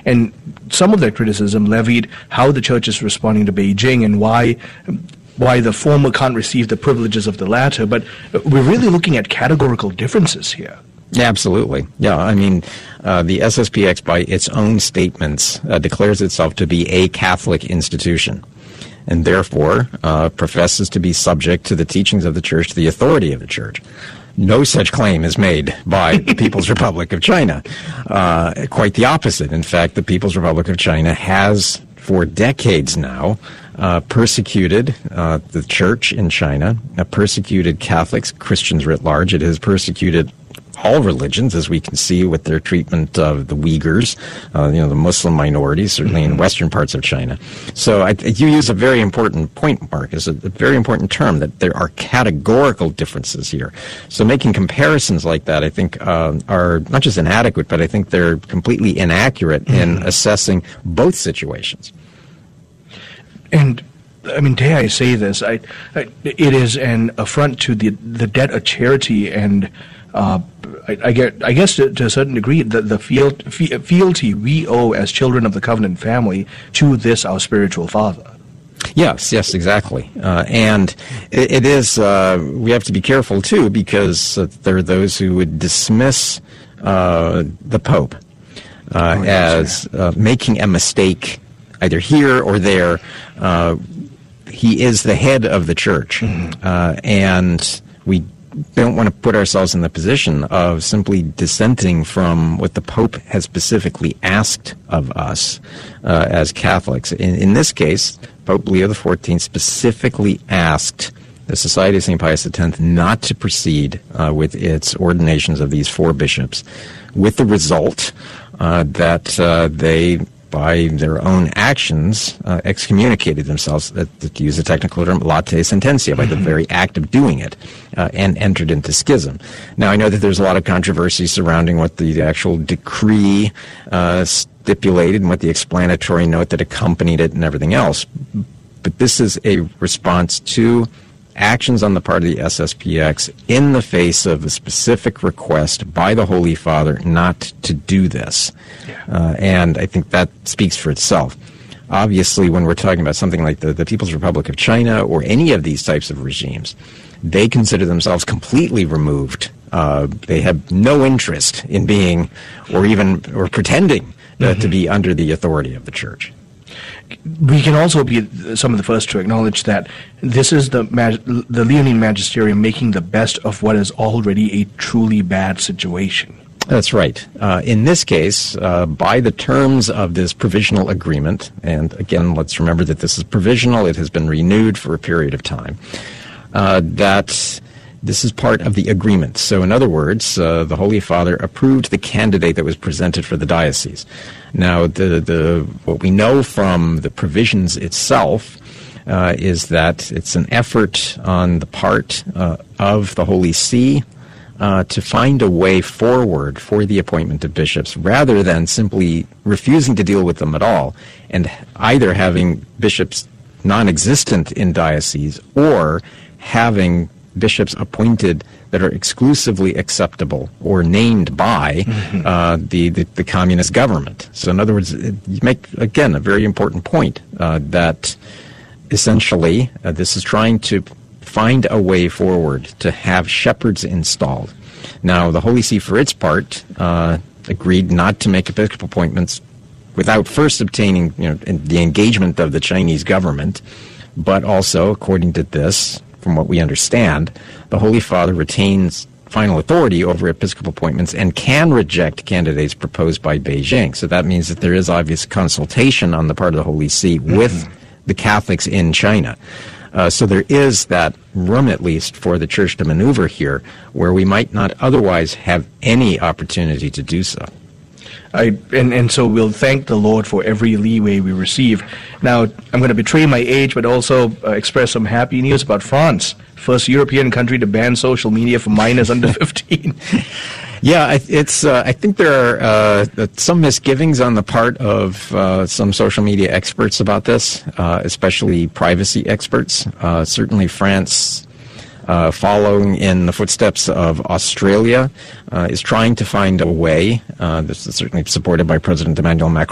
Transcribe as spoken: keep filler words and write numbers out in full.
And some of that criticism levied how the church is responding to Beijing and why why the former can't receive the privileges of the latter. But we're really looking at categorical differences here. Yeah, absolutely. Yeah, I mean, uh, the S S P X, by its own statements, uh, declares itself to be a Catholic institution, and therefore uh, professes to be subject to the teachings of the Church, to the authority of the Church. No such claim is made by the People's Republic of China. Uh, quite the opposite. In fact, the People's Republic of China has, for decades now, uh, persecuted uh, the Church in China, uh, persecuted Catholics, Christians writ large. It has persecuted all religions, as we can see with their treatment of the Uyghurs, uh, you know, the Muslim minorities, certainly mm-hmm. in western parts of China. So I, you use a very important point, Marcus, a, a very important term, that there are categorical differences here. So making comparisons like that, I think, uh, are not just inadequate, but I think they're completely inaccurate mm-hmm. in assessing both situations. And I mean, dare I say this, I, I, it is an affront to the the debt of charity and uh, I, I, get, I guess to, to a certain degree the, the feal- fe- fealty we owe as children of the covenant family to this, our spiritual father. Yes, yes, exactly. Uh, and it, it is, uh, we have to be careful, too, because uh, there are those who would dismiss uh, the Pope uh, oh, yes, as uh, making a mistake either here or there. Uh, he is the head of the Church, mm-hmm. uh, and we don't want to put ourselves in the position of simply dissenting from what the Pope has specifically asked of us uh, as Catholics. In, in this case, Pope Leo the fourteenth specifically asked the Society of Saint Pius X not to proceed uh, with its ordinations of these four bishops, with the result uh, that uh, they, by their own actions, uh, excommunicated themselves, uh, to use a technical term, late sententia, by the very act of doing it, uh, and entered into schism. Now, I know that there's a lot of controversy surrounding what the actual decree uh, stipulated and what the explanatory note that accompanied it and everything else, but this is a response to actions on the part of the S S P X in the face of a specific request by the Holy Father not to do this. Yeah. Uh, and I think that speaks for itself. Obviously, when we're talking about something like the, the People's Republic of China or any of these types of regimes, they consider themselves completely removed. Uh, they have no interest in being or even or pretending uh, mm-hmm. to be under the authority of the Church. We can also be some of the first to acknowledge that this is the mag- the Leonine Magisterium making the best of what is already a truly bad situation. That's right. Uh, in this case, uh, by the terms of this provisional agreement, and again, let's remember that this is provisional, it has been renewed for a period of time, uh, that this is part of the agreement. So in other words, uh, the Holy Father approved the candidate that was presented for the diocese. Now, the, the what we know from the provisions itself uh, is that it's an effort on the part uh, of the Holy See uh, to find a way forward for the appointment of bishops, rather than simply refusing to deal with them at all, and either having bishops non-existent in dioceses or having bishops appointed that are exclusively acceptable or named by mm-hmm. uh, the, the, the communist government. So in other words, it, you make, again, a very important point uh, that essentially uh, this is trying to find a way forward to have shepherds installed. Now, the Holy See, for its part, uh, agreed not to make episcopal appointments without first obtaining, you know, the engagement of the Chinese government, but also, according to this, from what we understand, the Holy Father retains final authority over episcopal appointments and can reject candidates proposed by Beijing. So that means that there is obvious consultation on the part of the Holy See mm-hmm. with the Catholics in China. Uh, so there is that room, at least, for the Church to maneuver here, where we might not otherwise have any opportunity to do so. I, and, and so we'll thank the Lord for every leeway we receive. Now, I'm going to betray my age, but also uh, express some happy news about France. First European country to ban social media for minors under fifteen. Yeah, it's. Uh, I think there are uh, some misgivings on the part of uh, some social media experts about this, uh, especially privacy experts. Uh, certainly France, Uh, following in the footsteps of Australia, uh, is trying to find a way, uh, this is certainly supported by President Emmanuel Macron,